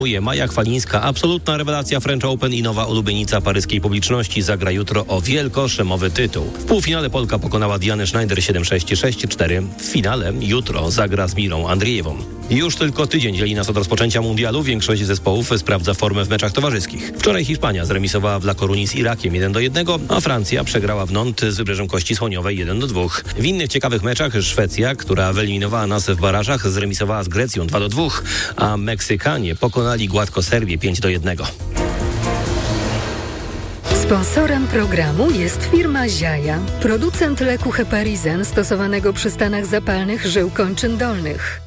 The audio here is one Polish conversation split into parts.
Maja Chwalińska, absolutna rewelacja French Open i nowa ulubienica paryskiej publiczności, zagra jutro o wielkoszemowy tytuł. W półfinale Polka pokonała Dianę Schneider 7-6 i 6-4. W finale jutro zagra z Mirą Andrijewą. Już tylko tydzień dzieli nas od rozpoczęcia mundialu. Większość zespołów sprawdza formę w meczach towarzyskich. Wczoraj Hiszpania zremisowała w La Coruña z Irakiem 1-1, a Francja przegrała w Nantes z Wybrzeżem Kości Słoniowej 1-2. W innych ciekawych meczach Szwecja, która wyeliminowała nas w barażach, zremisowała z Grecją 2-2, a Meksykanie pokonali gładko Serbię 5-1. Sponsorem programu jest firma Ziaja, producent leku Heparizen stosowanego przy stanach zapalnych żył kończyn dolnych.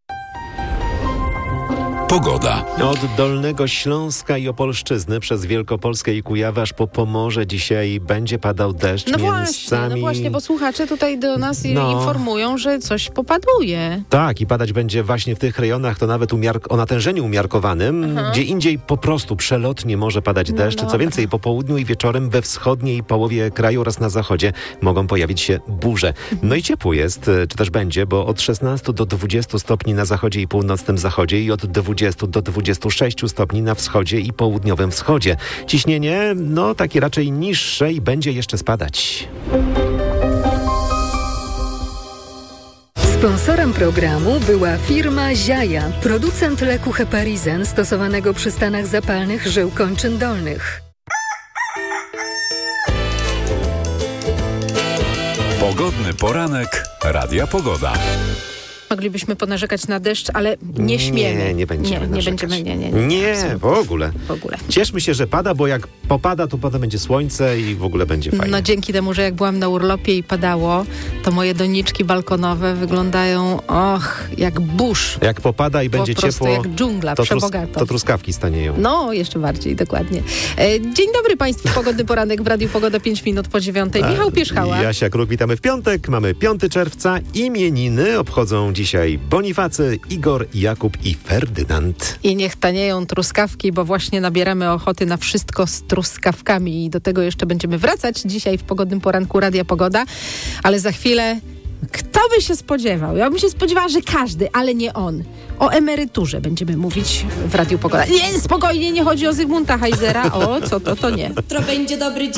Pogoda. Od Dolnego Śląska i Opolszczyzny przez Wielkopolskę i Kujawy aż po Pomorze dzisiaj będzie padał deszcz. No właśnie, bo słuchacze tutaj do nas informują, że coś popaduje. Tak, i padać będzie właśnie w tych rejonach, to nawet o natężeniu umiarkowanym. Gdzie indziej po prostu przelotnie może padać deszcz. Co więcej, po południu i wieczorem we wschodniej połowie kraju oraz na zachodzie mogą pojawić się burze. No i ciepło jest, czy też będzie, bo od 16 do 20 stopni na zachodzie i północnym zachodzie i od 20 do 26 stopni na wschodzie i południowym wschodzie. Ciśnienie, takie raczej niższe i będzie jeszcze spadać. Sponsorem programu była firma Ziaja, producent leku Heparizen stosowanego przy stanach zapalnych żył kończyn dolnych. Pogodny poranek Radia Pogoda. Moglibyśmy ponarzekać na deszcz, ale nie śmiemy. Nie będziemy narzekać. Nie, w ogóle. Cieszmy się, że pada, bo jak popada, to potem będzie słońce i w ogóle będzie fajnie. No dzięki temu, że jak byłam na urlopie i padało, to moje doniczki balkonowe wyglądają jak burz. Jak popada i będzie ciepło, jak dżungla, przebogato. To truskawki stanieją. No, jeszcze bardziej, dokładnie. Dzień dobry Państwu, pogodny poranek w Radiu Pogoda 5 minut po 9:00. Michał Pierzchała. Jasia Kruk, witamy w piątek. Mamy 5 czerwca. Imieniny obchodzą dzisiaj Bonifacy, Igor, Jakub i Ferdynand. I niech tanieją truskawki, bo właśnie nabieramy ochoty na wszystko z truskawkami i do tego jeszcze będziemy wracać dzisiaj w pogodnym poranku Radia Pogoda, ale za chwilę kto by się spodziewał? Ja bym się spodziewała, że każdy, ale nie on. O emeryturze będziemy mówić w Radiu Pogoda. Nie, spokojnie, nie chodzi o Zygmunta Heisera. O, co to nie. Jutro będzie dobry dzień.